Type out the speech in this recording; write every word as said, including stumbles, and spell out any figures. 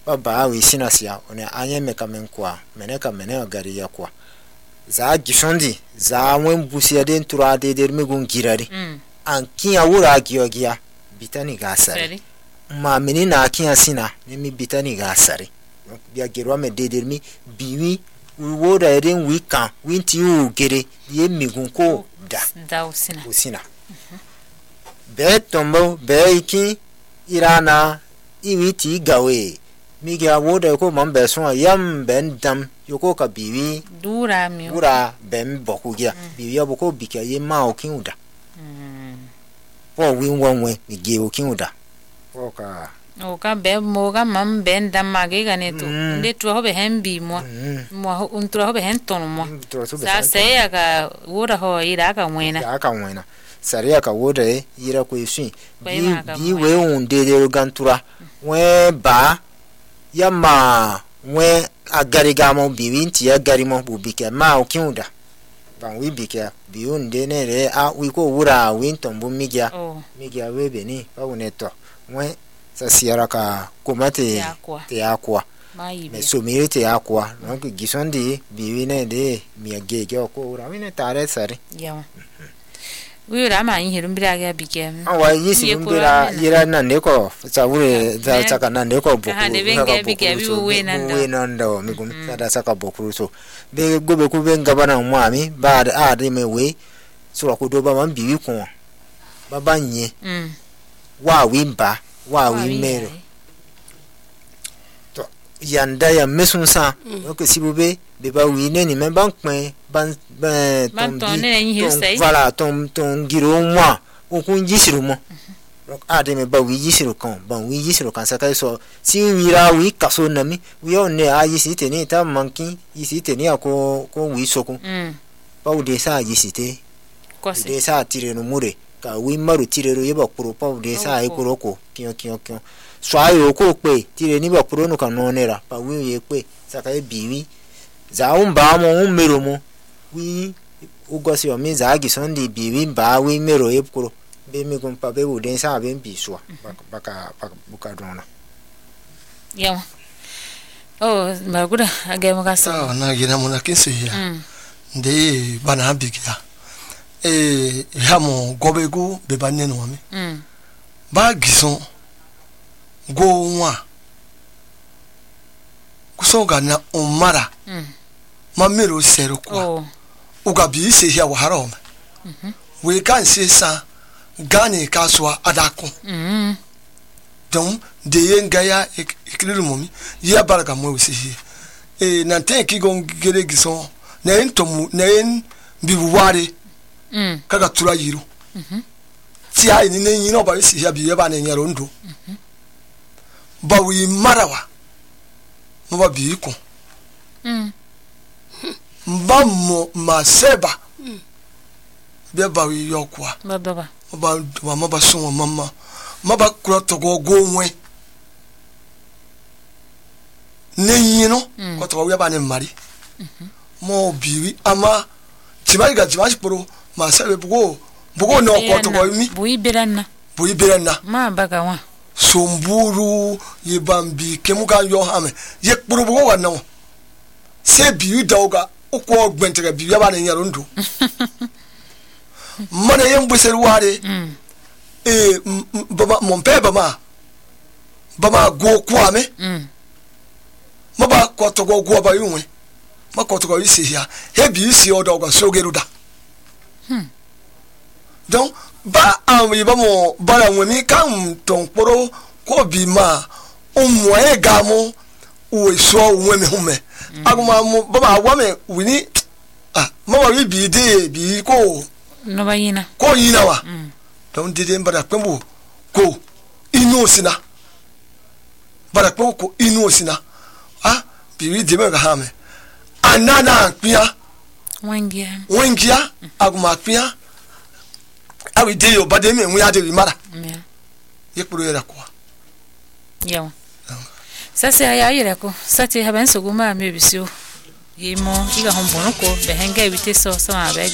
baba we sinasia one anye meka menkwa meneka mene ogari yakwa za gishondi za mwembusi ade ntura de der megun girari anki awura giogia bitani gasari ma menina akia sina nemi bitani gasari bia gerwa me de der mi biwi woda eren wika winti u gere ye megun ko da da usina usina be tombo be iki irana iwiti gawe miga woda ko mambe so yam ben dam yoko ka biwi dura mi dura ben bokugia biwi aboko bika ye ma okinuda mm po win wonwe mi ge okinuda oka oka be moga mam ben dam mage ganeto nde tu hobe hembi mo mo untu hobe henton mo sa seya ka woda ho ira ka mwena ya ka mwena saria ka woda ira ko isin bi bi we un de de gantura we ba yama we agarigamo biwinti agarimo bubike ma okiunda ban wi bike biunde ne re a wi ko wura winton bu migia migia we beni ba uneto we sa siara ka komate te akwa me somire te akwa no ko gisondi biwine de miage ko wura wine tare sare ya we ra ma yin mbira ga bike awa yisi mbira yira na neko sa wure za saka na neko boku ha de benga bike bi we nanda we nanda mi gum sada saka boku so be gobe ku benga bana mwami ba a de me we so ko do ba man biwi ko baba nye mm wa wi mba wa wi mero to yanda ya mesunsa ko sibube be ba wi ne ni me ban pin ban ban ton ton voilà ton ton giro moi on kun jisiru mo donc ade me ba wi jisiru kan ban wi jisiru kan saka so si wi ra wi kaso na mi wi on ne a yisi te ni ta manki yisi te ni ako ko wi soko mm ba u de sa yisi te ko se de sa tire no mure ka wi maru tire ro yeba pro pa u de sa e ko ko kion kion kion so ayo ko pe tire ni ba pro no kan no nera pa wi ye pe saka e biwi za un ba mo un mero mo wi ugosi o mi za gisondi biwi ba wi mero e pro be mi gon pa be u den sa be biswa baka baka buka dona ya oh magura age mo kasa ah na gina mo na kinse ya nde bana bigia eh hamo gobegu be banne no mi mm ba gison go nwa kusoga na umara mm mamero sero kwa oh uga bi se ya wa harom mhm we kan se sa gani kaswa adako mhm donc de yenga ya ikililu momi ya baraka mo we se e na ten ki gon gere gison na entomu na en bibuware mm kaga tura yiru mhm ti ai ni yin no ba se ya bi ya ba na nyaro ndo mhm ba wi marawa mo ba bi ko mm mbamo maseba mm be ba wi yokwa baba ba ba wa maba so mama maba kura to go go nwe ne yino ko to wi ba ne mari mhm mo biwi ama tibai ga tibai pro masebe bugo bugo no ko to go mi buyi beranna buyi beranna ma baga wa somburu yibambi kemuka yo hame ye pro bugo wa no se biwi dawga ukwo gbentere bi ya ba na nyaro ndo mana yembo serware mm eh baba mon pe baba baba go kwame mm maba ko to go go ba yunwe ma ko to go isi ya he bi isi odo go so geruda hmm donc ba am yiba mo bara nwemi kan ton poro ko bi ma o mo e ga mo o so nwemi hume aguma mo baba wa me wini ah mama wi bi de bi ko no ba yina ko yina wa mm don dide mbara pembo ko inu sina bara pembo ko inu sina ah bi wi de me ga ha me anana pia wangia wangia aguma pia awi de yo bade me nwi ade wi mara yeah ye kuro era ko yawa sasa ya yire ko sati haben soguma mebisio yimo iga hombono ko behenge bite so so abe